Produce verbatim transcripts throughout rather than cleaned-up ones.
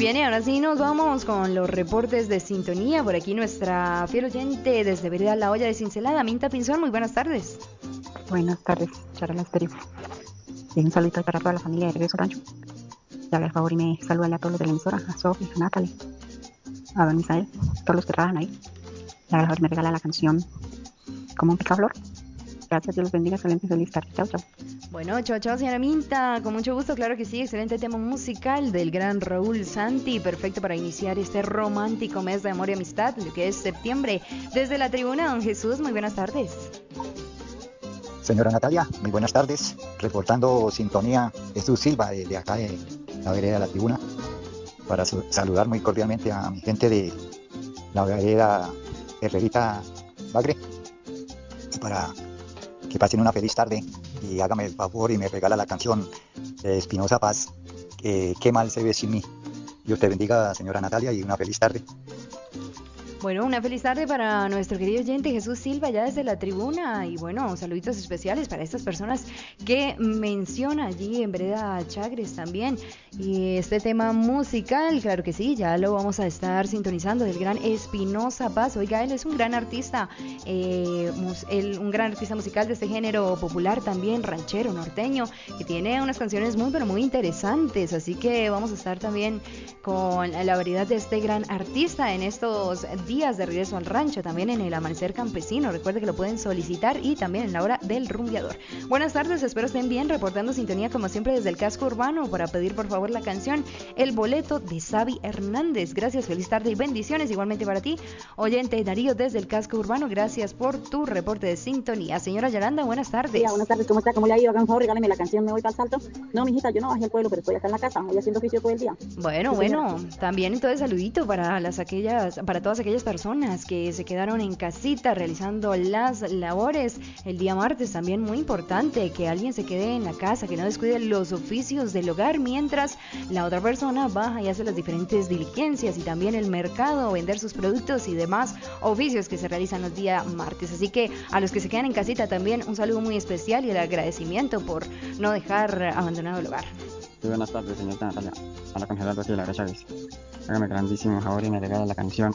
bien, y ahora sí nos vamos con los reportes de sintonía. Por aquí nuestra fiel oyente desde Vereda La Olla de Cincelada, Minta Pinzón, muy buenas tardes. Buenas tardes, Charla Estéreo. Y un saludito para toda la familia de Regreso Rancho. Ya haga el favor y me saluda a todos los de la emisora, a Sofi, a Natalie, a don Misael, todos los que trabajan ahí. Ya haga el favor y me regala la canción Como un picaflor. Gracias, Dios los bendiga, excelente, feliz tarde. Chao, chao. Bueno, chao, chao, señora Minta, con mucho gusto, claro que sí, excelente tema musical del gran Raúl Santi, perfecto para iniciar este romántico mes de amor y amistad, lo que es septiembre. Desde la tribuna, don Jesús, muy buenas tardes. Señora Natalia, muy buenas tardes, reportando sintonía, Jesús Silva, de, de acá de la vereda de la tribuna, para su, saludar muy cordialmente a mi gente de la vereda Herrerita Bagre, y para que pasen una feliz tarde y hágame el favor y me regala la canción de Espinosa Paz, eh, Qué mal se ve sin mí. Dios te bendiga, señora Natalia, y una feliz tarde. Bueno, una feliz tarde para nuestro querido oyente Jesús Silva, ya desde la tribuna. Y bueno, saluditos especiales para estas personas que menciona allí en Vereda Chagres también. Y este tema musical, claro que sí, ya lo vamos a estar sintonizando, del gran Espinosa Paz. Oiga, él es un gran artista, eh, mus, él, un gran artista musical de este género popular también, ranchero, norteño, que tiene unas canciones muy, pero muy interesantes. Así que vamos a estar también con la variedad de este gran artista en estos días de regreso al rancho, también en el amanecer campesino. Recuerde que lo pueden solicitar, y también en la hora del rumbeador. Buenas tardes, espero estén bien, reportando sintonía como siempre desde el casco urbano para pedir por favor la canción El Boleto de Xavi Hernández. Gracias, feliz tarde y bendiciones igualmente para ti, oyente Darío desde el casco urbano. Gracias por tu reporte de sintonía. Señora Yolanda, buenas tardes. Sí, buenas tardes, ¿cómo está? ¿Cómo le ha ido? Hagan un favor, regáleme la canción Me Voy para el Salto. No, mijita, yo no bajé al pueblo, pero estoy acá en la casa, voy haciendo oficio todo el día. Bueno, Sí, bueno, también entonces saludito para las aquellas, para todas aquellas personas que se quedaron en casita realizando las labores el día martes. También muy importante que alguien se quede en la casa, que no descuide los oficios del hogar mientras la otra persona baja y hace las diferentes diligencias, y también el mercado, vender sus productos y demás oficios que se realizan los días martes. Así que a los que se quedan en casita también un saludo muy especial y el agradecimiento por no dejar abandonado el hogar. Sí, buenas tardes, señorita Natalia. Habla con Gerardo aquí de la Gran Chávez. Hágame grandísimo favor y me regala la canción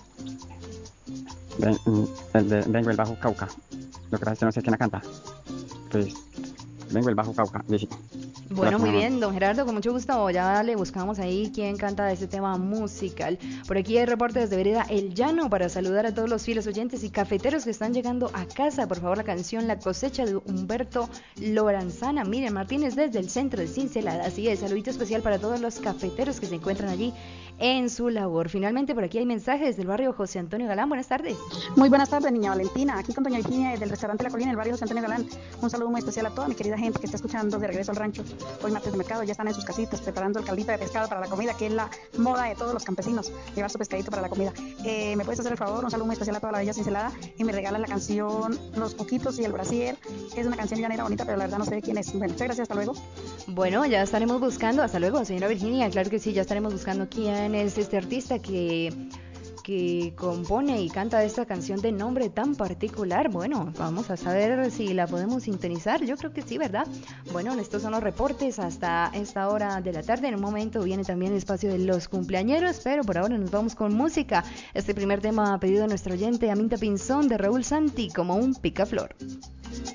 Ven, el de Vengo el Bajo Cauca. Lo que pasa es que no sé quién la canta. Pues, Vengo el Bajo Cauca. Dice. Bueno, muy bien, don Gerardo, con mucho gusto. Ya le buscamos ahí quién canta este tema musical. Por aquí hay reportes de Vereda El Llano para saludar a todos los fieles oyentes y cafeteros que están llegando a casa. Por favor, la canción La Cosecha de Humberto Loranzana. Miriam Martínez desde el centro de Cincelada. Así es, saludito especial para todos los cafeteros que se encuentran allí en su labor. Finalmente, por aquí hay mensajes del barrio José Antonio Galán. Buenas tardes. Muy buenas tardes, niña Valentina. Aquí con doña Virginia del restaurante La Colina, el barrio José Antonio Galán. Un saludo muy especial a toda mi querida gente que está escuchando de regreso al rancho. Hoy martes de mercado, ya están en sus casitas preparando el caldito de pescado para la comida, que es la moda de todos los campesinos, llevar su pescadito para la comida. Eh, ¿Me puedes hacer el favor? Un saludo muy especial a toda la bella Cincelada, y me regalas la canción Los Coquitos y el Brasier. Es una canción llanera bonita, pero la verdad no sé quién es. Bueno, muchas gracias, hasta luego. Bueno, ya estaremos buscando, hasta luego, señora Virginia. Claro que sí, ya estaremos buscando quién es este artista que... que compone y canta esta canción de nombre tan particular. Bueno, vamos a saber si la podemos sintonizar. Yo creo que sí, ¿verdad? Bueno, estos son los reportes hasta esta hora de la tarde. En un momento viene también el espacio de los cumpleañeros, pero por ahora nos vamos con música. Este primer tema pedido a nuestro oyente Aminta Pinzón, de Raúl Santi, Como un picaflor.